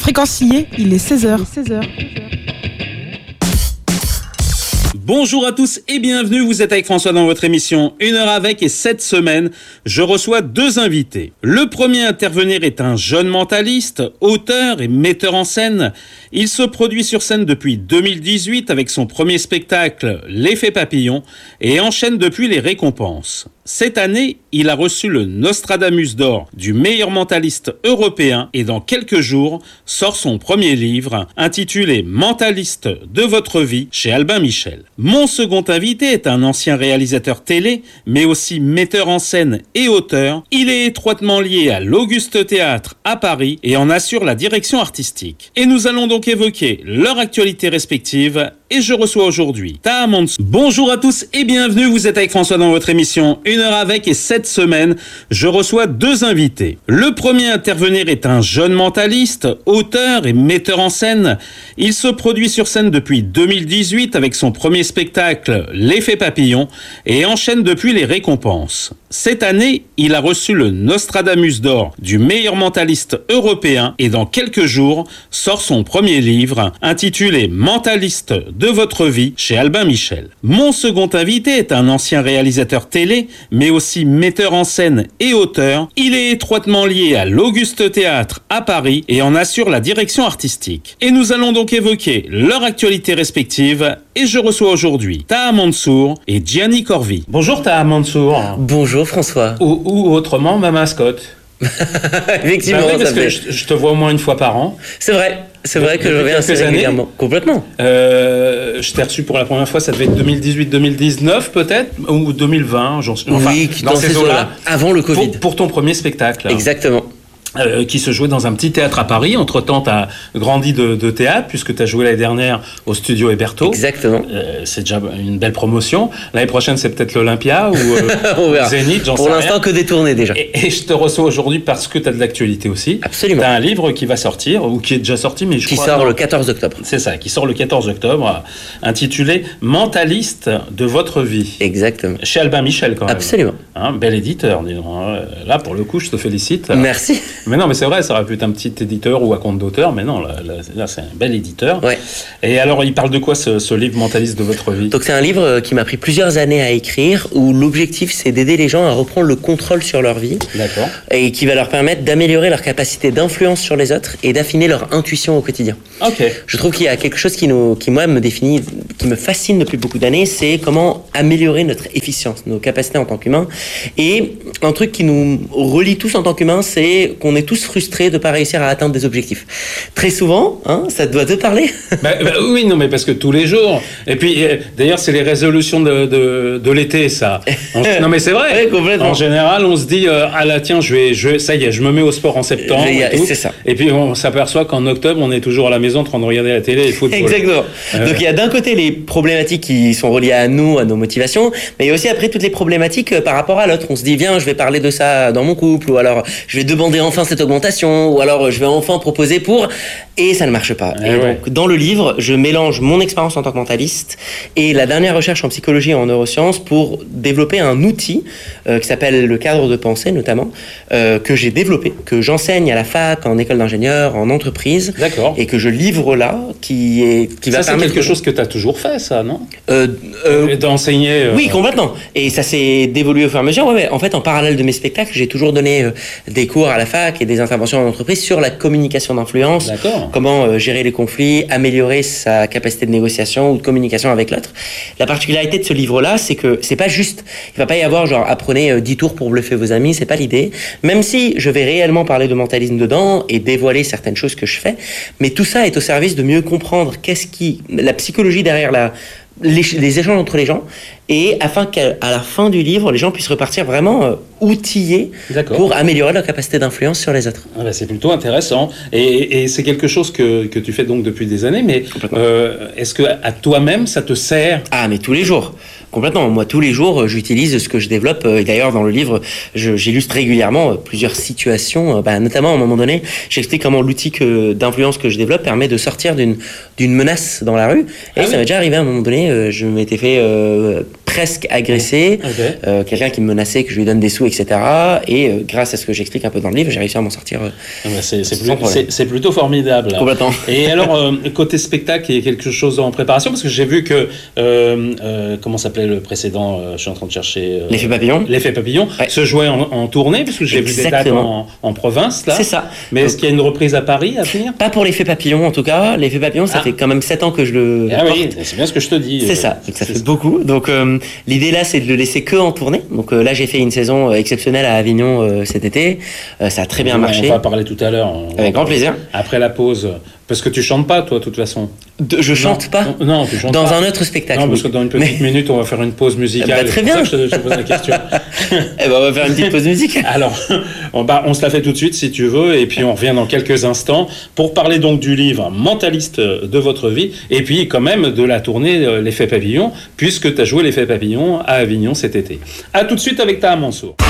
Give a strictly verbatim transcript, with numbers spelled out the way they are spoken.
Fréquence signée, il est seize heures. seize heures. Bonjour à tous et bienvenue, vous êtes avec François dans votre émission Une heure avec, et cette semaine, je reçois deux invités. Le premier à intervenir est un jeune mentaliste, auteur et metteur en scène. Il se produit sur scène depuis deux mille dix-huit avec son premier spectacle L'Effet Papillon et enchaîne depuis les récompenses. Cette année, il a reçu le Nostradamus d'or du meilleur mentaliste européen et dans quelques jours sort son premier livre intitulé Mentaliste de votre vie chez Albin Michel. Mon second invité est un ancien réalisateur télé, mais aussi metteur en scène et auteur. Il est étroitement lié à l'Auguste Théâtre à Paris et en assure la direction artistique. Et nous allons donc évoquer leur actualité respective et je reçois aujourd'hui Taha Mansour. Bonjour à tous et bienvenue, vous êtes avec François dans votre émission Une heure avec, et cette semaine, je reçois deux invités. Le premier à intervenir est un jeune mentaliste, auteur et metteur en scène. Il se produit sur scène depuis deux mille dix-huit avec son premier spectacle L'Effet Papillon et enchaîne depuis les récompenses. Cette année, il a reçu le Nostradamus d'or du meilleur mentaliste européen et dans quelques jours sort son premier livre intitulé Mentaliste de votre vie chez Albin Michel. Mon second invité est un ancien réalisateur télé, mais aussi metteur en scène et auteur. Il est étroitement lié à l'Auguste Théâtre à Paris et en assure la direction artistique. Et nous allons donc évoquer leur actualité respective et je reçois aujourd'hui Taha Mansour et Gianni Corvi. Bonjour Taha Mansour. Bonjour François. Ou, ou autrement ma mascotte. Effectivement, bah oui, parce ça que fait... je, je te vois au moins une fois par an. C'est vrai, c'est vrai que je reviens assez régulièrement. Complètement. Euh, je t'ai reçu pour la première fois, ça devait être deux mille dix-huit deux mille dix-neuf peut-être, ou deux mille vingt, j'en sais, enfin, oui, dans, dans ces eaux-là. Avant le Covid. Pour, pour ton premier spectacle. Exactement. Euh, qui se jouait dans un petit théâtre à Paris. Entre-temps, tu as grandi de, de théâtre, puisque tu as joué l'année dernière au Studio Héberto. Exactement. Euh, c'est déjà une belle promotion. L'année prochaine, c'est peut-être l'Olympia ou euh, Zénith, j'en sais rien. Pour l'instant, que des tournées déjà. Et, et je te reçois aujourd'hui parce que tu as de l'actualité aussi. Absolument. Tu as un livre qui va sortir, ou qui est déjà sorti, mais je qui crois... Qui sort non, le quatorze octobre. C'est ça, qui sort le quatorze octobre, intitulé « Mentaliste de votre vie ». Exactement. Chez Albin Michel, quand même. Absolument. Hein, bel éditeur, dis donc. Là, pour le coup, je te félicite. Merci. Mais non, mais c'est vrai, ça aurait pu être un petit éditeur ou à compte d'auteur, mais non, là, là, là c'est un bel éditeur. Ouais. Et alors, il parle de quoi ce, ce livre Mentaliste de votre vie ? Donc c'est un livre qui m'a pris plusieurs années à écrire, où l'objectif c'est d'aider les gens à reprendre le contrôle sur leur vie. D'accord. Et qui va leur permettre d'améliorer leur capacité d'influence sur les autres et d'affiner leur intuition au quotidien. Ok. Je trouve qu'il y a quelque chose qui, nous, qui moi me définit, qui me fascine depuis beaucoup d'années, c'est comment améliorer notre efficience, nos capacités en tant qu'humains. Et un truc qui nous relie tous en tant qu'humains, c'est qu'on est tous frustrés de ne pas réussir à atteindre des objectifs. Très souvent, hein, ça doit te parler. bah, bah, oui, non, mais parce que tous les jours. Et puis, d'ailleurs, c'est les résolutions de, de, de l'été, ça. On, non, mais c'est vrai. Oui, complètement. En général, on se dit, euh, ah là, tiens, je vais, je vais, ça y est, je me mets au sport en septembre. Et tout. C'est ça. Et puis, on s'aperçoit qu'en octobre, on est toujours à la maison en train de regarder la télé et le football. Exactement. Euh... Donc, il y a d'un côté les problématiques qui sont reliées à nous, à nos motivations, mais il y a aussi après toutes les problématiques par rapport à l'autre. On se dit, viens, je vais parler de ça dans mon couple, ou alors je vais demander enfin cette augmentation, ou alors je vais enfin proposer pour, et ça ne marche pas. Eh et ouais. donc, dans le livre, je mélange mon expérience en tant que mentaliste et la dernière recherche en psychologie et en neurosciences pour développer un outil euh, qui s'appelle le cadre de pensée, notamment, euh, que j'ai développé, que j'enseigne à la fac, en école d'ingénieur, en entreprise. D'accord. Et que je livre là, qui est, qui ça, va c'est permettre... quelque chose que tu as toujours fait, ça, non euh, euh, D'enseigner... Euh... Oui, complètement. Et ça s'est dévolué au fur et à mesure. Ouais, ouais. En fait, en parallèle de mes spectacles, j'ai toujours donné euh, des cours à la fac et des interventions en entreprise sur la communication d'influence. D'accord. Comment euh, gérer les conflits, améliorer sa capacité de négociation ou de communication avec l'autre. La particularité de ce livre-là, c'est que c'est pas juste, il va pas y avoir genre apprenez euh, dix tours pour bluffer vos amis, c'est pas l'idée. Même si je vais réellement parler de mentalisme dedans et dévoiler certaines choses que je fais, mais tout ça est au service de mieux comprendre qu'est-ce qui, la psychologie derrière la Les, les échanges entre les gens, et afin qu'à à la fin du livre, les gens puissent repartir vraiment euh, outillés D'accord. pour améliorer leur capacité d'influence sur les autres. Ah bah c'est plutôt intéressant. Et, et c'est quelque chose que, que tu fais donc depuis des années, mais euh, est-ce que à toi-même, ça te sert ? Ah, mais tous les jours. Complètement. Moi, tous les jours, j'utilise ce que je développe. Et d'ailleurs, dans le livre, je, j'illustre régulièrement plusieurs situations. Bah, notamment, à un moment donné, j'explique comment l'outil que, d'influence que je développe permet de sortir d'une, d'une menace dans la rue. Et ah ça oui. m'est déjà arrivé à un moment donné, je m'étais fait euh, presque agressé, okay. euh, quelqu'un qui me menaçait que je lui donne des sous, et cetera. Et euh, grâce à ce que j'explique un peu dans le livre, j'ai réussi à m'en sortir. Euh, ah bah c'est, c'est, plus, c'est, c'est plutôt formidable. Complètement. Et alors, euh, côté spectacle, il y a quelque chose en préparation, parce que j'ai vu que, euh, euh, comment s'appelait le précédent, euh, je suis en train de chercher... Euh, L'effet papillon. L'effet papillon, ouais. se jouait en, en tournée, parce que j'ai Exactement. vu des dates en, en province, là. C'est ça. Mais Donc, est-ce qu'il y a une reprise à Paris à venir? Pas pour l'effet papillon, en tout cas. L'effet papillon, ça ah. fait quand même sept ans que je le Ah porte. oui, c'est bien ce que je te dis. C'est euh, ça, donc ça c'est fait ça. beaucoup. Donc euh, l'idée là, c'est de le laisser que en tournée. Donc euh, là, j'ai fait une saison euh, exceptionnelle à Avignon euh, cet été. Euh, ça a très bien on marché. On va parler tout à l'heure. On Avec grand plaisir. Après la pause. Parce que tu chantes pas, toi, de toute façon. De, je chante non, pas. Non, non, tu chantes dans pas. un autre spectacle. Non, parce que dans une petite Mais... minute, on va faire une pause musicale. Bah, très bien. C'est pour ça que je te, je te pose la question. Eh ben, on va faire une petite pause musicale. Alors, on, bah, on se la fait tout de suite, si tu veux, et puis on revient dans quelques instants pour parler donc du livre Mentaliste de votre vie, et puis quand même de la tournée L'Effet Papillon, puisque tu as joué L'Effet Papillon à Avignon cet été. À tout de suite avec Taha Mansour.